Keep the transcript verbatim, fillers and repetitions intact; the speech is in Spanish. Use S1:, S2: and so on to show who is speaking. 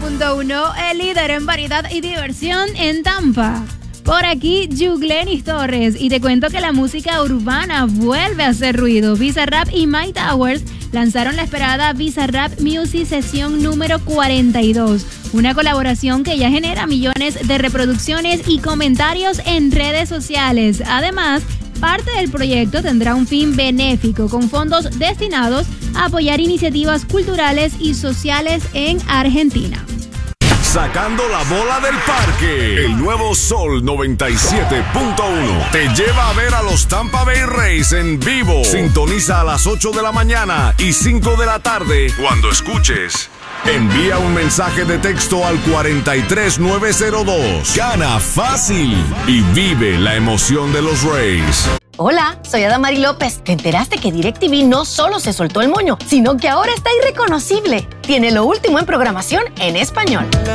S1: punto uno, el líder en variedad y diversión en Tampa. Por aquí, Yuglenis Torres, y te cuento que la música urbana vuelve a hacer ruido. Bizarrap y My Towers lanzaron la esperada Bizarrap Music Sesión número cuarenta y dos, una colaboración que ya genera millones de reproducciones y comentarios en redes sociales. Además, parte del proyecto tendrá un fin benéfico con fondos destinados a apoyar iniciativas culturales y sociales en Argentina.
S2: Sacando la bola del parque. El nuevo Sol noventa y siete punto uno te lleva a ver a los Tampa Bay Rays en vivo. Sintoniza a las ocho de la mañana y cinco de la tarde cuando escuches. Envía un mensaje de texto al cuarenta y tres nueve cero dos. Gana fácil y vive la emoción de los Rays.
S3: Hola, soy Adamari López. ¿Te enteraste que DirecTV no solo se soltó el moño, sino que ahora está irreconocible? Tiene lo último en programación en español.